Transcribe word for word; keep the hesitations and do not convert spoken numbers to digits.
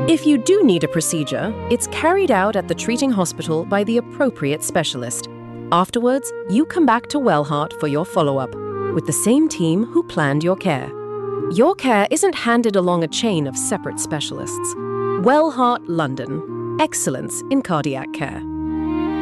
If you do need a procedure, it's carried out at the treating hospital by the appropriate specialist. Afterwards, you come back to Wellheart for your follow-up, with the same team who planned your care. Your care isn't handed along a chain of separate specialists. Wellheart London. Excellence in cardiac care.